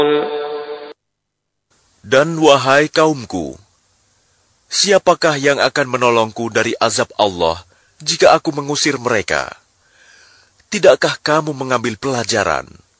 Dan wahai kaumku, siapakah yang akan menolongku dari azab Allah jika aku mengusir mereka? Tidakkah kamu mengambil pelajaran